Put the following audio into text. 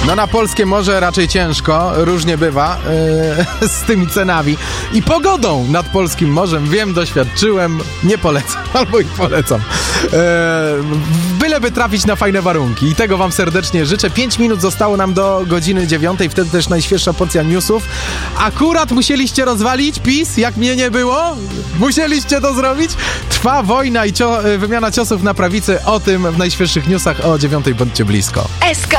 No na polskie morze raczej ciężko, różnie bywa z tymi cenami i pogodą nad polskim morzem. Wiem, doświadczyłem, nie polecam, albo i polecam. Byleby trafić na fajne warunki i tego wam serdecznie życzę. 5 minut zostało nam do godziny 9, wtedy też najświeższa porcja newsów. Akurat musieliście rozwalić PiS, jak mnie nie było? Musieliście to zrobić? Trwa wojna i wymiana ciosów na prawicy. O tym w najświeższych newsach o 9 bądźcie blisko.